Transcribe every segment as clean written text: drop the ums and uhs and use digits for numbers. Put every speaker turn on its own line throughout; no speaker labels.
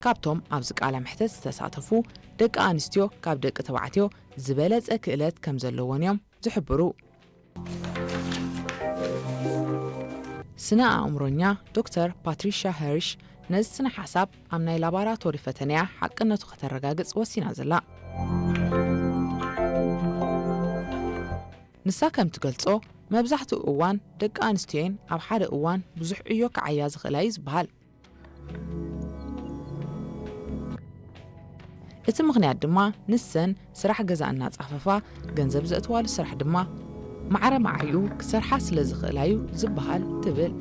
كابتوم أبزك على محتاج تساعتفو دك آنستيو كاب دك تبعتيو زبالة أكلات كم زلوان يوم زحبرو سنة أمرونيا دكتور باتريشا هيرش نزسنا حساب أمناي لاباراتوري فتنيا حق أنه تختار رقاقص وسينا زلا نسا كم تقلصو مبزحتو أوان دك آنستيين أو حاد أوان بزح إيوك عياز خلايز بهال እቲ ምኽንያት ድማ ንሰን ስራሕ ገዛ እናጻፈፋ ገንዘብ ዘእትዋሉ ስራሕ ድማ ማዕረ ማዕሪኡ ክሰርሓ ስለ ዝኽእላዩ ዝበሃል ትብል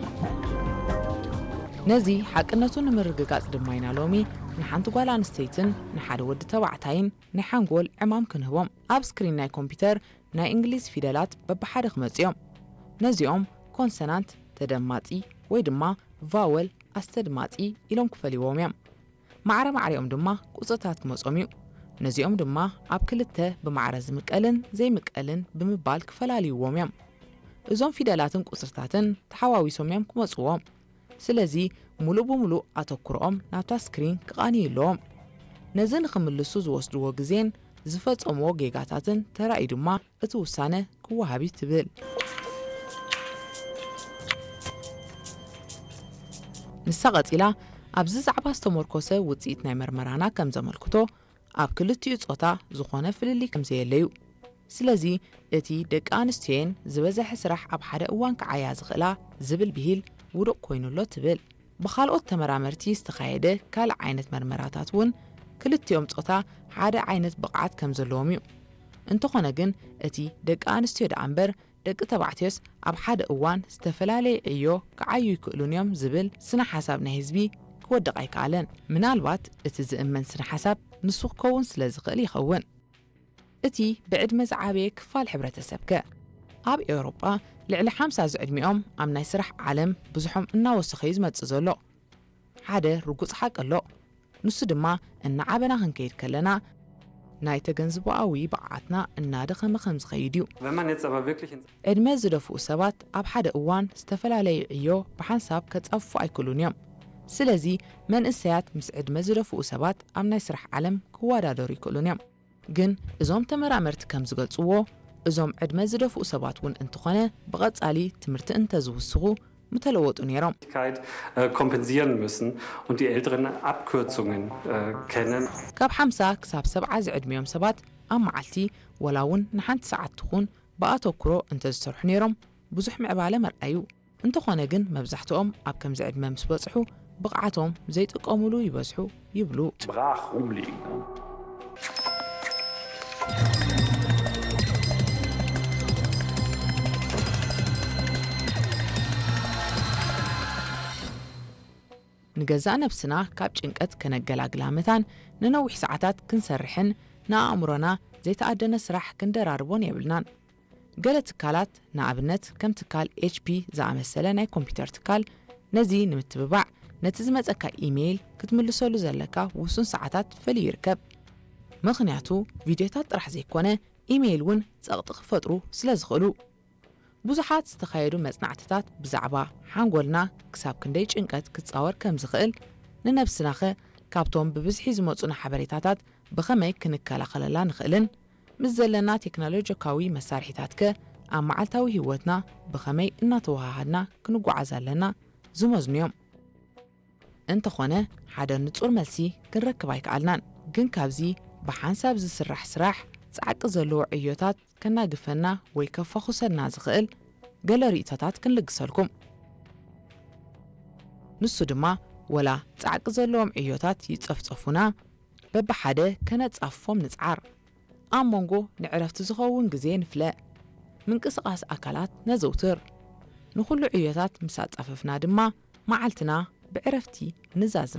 ነዚ ሓቅነቱ ንምርግጋጽ ድማ ኢና ሎሚ ንሓንቲ ጓል ኣንስተይትን ንሓደ ወዲ ተባዕታይን ናይ ሓንጎል ዕማም ክንህቦም ኣብ ስክሪን ናይ ኮምፒተር ናይ እንግሊዝ ፊደላት በብሓደ ክመጽኦም ነዚኦም ኮንሰናንት ተደማጺ ወይ ድማ ቫወል ኣስተድማጺ ኢሎም ክፈልይዎም እዮም ማዕረ ማዕሪኦም ድማ ቁጽታት ክመጾም እዩ ነዚኦም ድማ ኣብ ክልተ ብማዕረ ዝምቀልን ዘይምቀልን ብምባል ክፈላልይዎም እዮም እዞም ፊደላትን ቁጽርታትን ተሓዋዊሶም እዮም ክመጽዎም ስለዚ ሙሉእ ብምሉእ ኣተኩሮኦም ናብታ ስክሪን ክቓንዩለዎም ነዚ ንኽምልሱ ዝወስድዎ ግዜን ዝፈጸምዎ ጌጋታትን ተራእዩ ድማ እቲ ውሳነ ክወሃብ ትብል ንሳ ቀጺላ ኣብዚ ዛዕባ ዝተመርኮሰ ውጽኢት ናይ መርመራና ከም ዘመልክቶ ኣብ ክልቲኡ ጾታ ዝኾነ ፍልሊ ከም ዘየለዩ ስለዚ እቲ ደቂ ኣንስትዮን ዝበዝሐ ስራሕ ኣብ ሓደ እዋን ክዓያ ዝኽእላ ዝብል ብሂል ውዱቕ ኮይኑሎ ትብል ብኻልኦት ተመራመርቲ ዝተኻየደ ካልእ ዓይነት መርመራታት እውን ክልቲኦም ጾታ ሓደ ዓይነት ብቕዓት ከም ዘለዎም እዩ እንተኾነ ግን እቲ ደቂ ኣንስትዮ ደኣ እምበር ደቂ ተባዕትዮስ ኣብ ሓደ እዋን ዝተፈላለየ ዕዮ ክዓዩ ይክእሉን እዮም ዝብል ስነ ሓሳብ ናይ ህዝቢ ክወድቕ ኣይከኣለን ምናልባት እቲ ዝእመን ስነ ሓሳብ ንሱ ክከውን ስለ ዝኽእል ይኸውን እቲ ብዕድመ ዝዓበየ ክፋል ሕብረተሰብ ከ ኣብ ኤውሮጳ ልዕሊ 50 ዝዕድሚኦም ኣብ ናይ ስራሕ ዓለም ብዙሖም እናወሰኸ እዩ ዝመጽእ ዘሎ ሓደ ርጉጽ ሓቂ ኣሎ ንሱ ድማ እናዓበና ክንከይድ ከለና ናይ ተገንዝቦኣዊ ብቕዓትና እናደኸመ ከም ዝኸይድ እዩ ዕድመ ዝደፍኡ ሰባት ኣብ ሓደ እዋን ዝተፈላለየ ዕዮ ብሓንሳብ ከጻፉ ኣይክእሉን እዮም ስለዚ መንእሰያት ምስ ዕድመ ዝደፍኡ ሰባት ኣብ ናይ ስራሕ ዓለም ክወዳደሩ ይክእሉን እዮም ግን እዞም ተመራመርቲ ከም ዝገልጽዎ እዞም ዕድመ ዝደፍኡ ሰባት እውን እንትኾነ ብቐጻሊ ትምህርቲ እንተዝውስኹ ምተለወጡ ነይሮም
kompensieren müssen und die älteren Abkürzungen kennen
ካብ 50 ክሳብ 70 ዝዕድሚኦም ሰባት ኣብ መዓልቲ ወላ እውን ንሓንቲ ሰዓት ትኹን ብኣተኩሮ እንተዝሰርሑ ነይሮም ብዙሕ ምዕባለ መርኣዩ እንተኾነ ግን መብዛሕትኦም ኣብ ከምዚ ዕድመ ምስ በጽሑ ብቕዓቶም ዘይጥቀሙሉ ይበዝሑ ይብሉ
brach rumliegen
ንገዛእ ነብስና ካብ ጭንቀት ከነገላግላ መታን ንነዊሕ ሰዓታት ክንሰርሕን ንኣእምሮና ዘይተኣደነ ስራሕ ክንደራርቦን የብልናን ገለ ትካላት ንኣብነት ከም ትካል HP ዝኣመሰለ ናይ ኮምፒተር ትካል ነዚ ንምትብባዕ ነቲ ዝመጸካ ኢሜይል ክትምልሰሉ ዘለካ ውሱን ሰዓታት ፈልዩ ይርከብ ምኽንያቱ ቪድዮታት ጥራሕ ዘይኮነ ኢሜይል እውን ጸቕጥቕ ፈጥሩ ስለ ዝኽእሉ ብዙሓት ዝተኻየዱ መጽናዕትታት ብዛዕባ ሓንጎልና ክሳብ ክንደይ ጭንቀት ክትጻወር ከም ዝኽእል ንነብስናኸ ካብቶም ብብዝሒ ዝመጹና ሓበሬታታት ብኸመይ ክንከላኸለላ ንኽእልን ምስ ዘለና ቴክኖሎጂካዊ መሳርሒታት ከ ኣብ መዓልታዊ ህይወትና ብኸመይ እናተወሃሃድና ክንጓዓዝ ኣለና ዝመዝኑ እዮም እንተኾነ ሓደ ንጹር መልሲ ክንረክብ ኣይከኣልናን ግን ካብዚ ብሓንሳብ ዝስራሕ ስራሕ ጻዕቂ ዘለዎ ዕዮታት ከናግፈና ወይ ከፋኹሰና ዝኽእል ገለ ርእይቶታት ክንልግሰልኩም ንሱ ድማ ወላ ጻዕቂ ዘለዎም ዕዮታት ይጸፍጸፉና በብሓደ ከነጻፍፎም ንጻዓር ኣብ መንጎ ንዕረፍቲ ዝኸውን ግዜ ንፍለእ ምንቅስቓስ ኣካላት ነዘውትር ንኹሉ ዕዮታት ምስ ኣጻፈፍና ድማ መዓልትና ብዕረፍቲ ንዛዝም